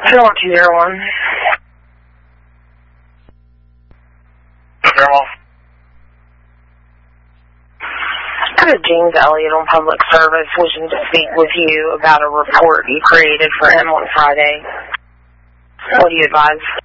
Channel 201. This is James Elliott on public service, wishing to speak with you about a report you created for him on Friday. What do you advise?